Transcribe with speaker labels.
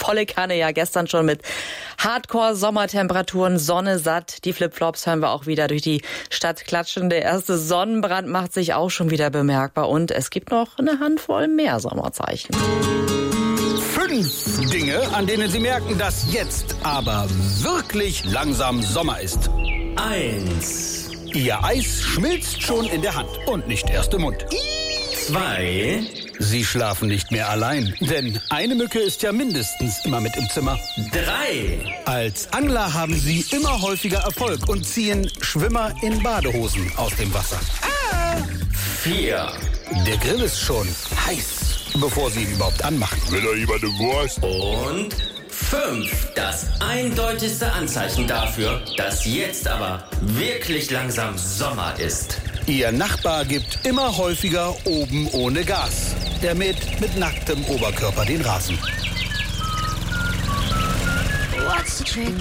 Speaker 1: volle Kanne. Ja, gestern schon mit Hardcore-Sommertemperaturen, Sonne satt. Die Flipflops hören wir auch wieder durch die Stadt klatschen. Der erste Sonnenbrand macht sich auch schon wieder bemerkbar. Und es gibt noch eine Handvoll mehr Sommerzeichen.
Speaker 2: 5 Dinge, an denen Sie merken, dass jetzt aber wirklich langsam Sommer ist.
Speaker 3: 1,
Speaker 2: Ihr Eis schmilzt schon in der Hand und nicht erst im Mund.
Speaker 3: 2,
Speaker 2: Sie schlafen nicht mehr allein, denn eine Mücke ist ja mindestens immer mit im Zimmer.
Speaker 3: 3,
Speaker 2: Als Angler haben Sie immer häufiger Erfolg und ziehen Schwimmer in Badehosen aus dem Wasser.
Speaker 3: 4
Speaker 2: Der Grill ist schon heiß, bevor Sie ihn überhaupt anmachen.
Speaker 4: Will doch jemand eine Wurst?
Speaker 3: und 5. Das eindeutigste Anzeichen dafür, dass jetzt aber wirklich langsam Sommer ist.
Speaker 2: Ihr Nachbar gibt immer häufiger oben ohne Gas. Er mäht mit nacktem Oberkörper den Rasen.
Speaker 5: What's the trick?